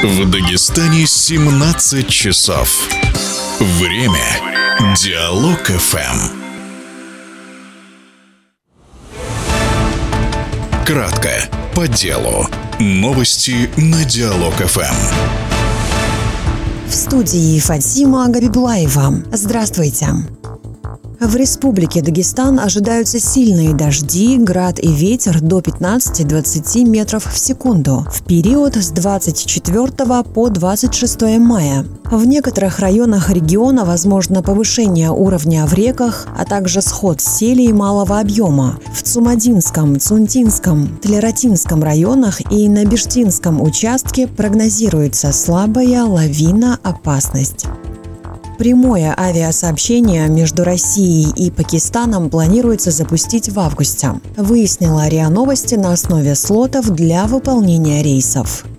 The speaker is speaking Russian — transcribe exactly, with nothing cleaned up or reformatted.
В Дагестане семнадцать часов. Время Диалог эф эм. Кратко, по делу. Новости на Диалог эф эм. В студии Фатима Габибулаева. Здравствуйте. В Республике Дагестан ожидаются сильные дожди, град и ветер до пятнадцати-двадцати метров в секунду в период с двадцать четвёртого по двадцать шестое мая. В некоторых районах региона возможно повышение уровня в реках, а также сход селей малого объема. В Цумадинском, Цунтинском, Тлератинском районах и на Бештинском участке прогнозируется слабая лавиноопасность. Прямое авиасообщение между Россией и Пакистаном планируется запустить в августе, выяснила РИА Новости на основе слотов для выполнения рейсов.